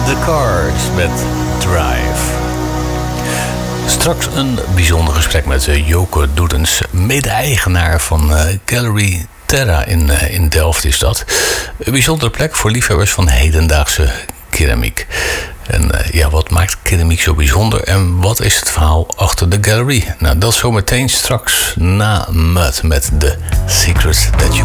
The Cars met Drive. Straks een bijzonder gesprek met Joke Doedens, mede-eigenaar van Gallery Terra in Delft is dat. Een bijzondere plek voor liefhebbers van hedendaagse keramiek. En wat maakt keramiek zo bijzonder en wat is het verhaal achter de gallery? Nou, dat zometeen straks na Mud met The Secret That You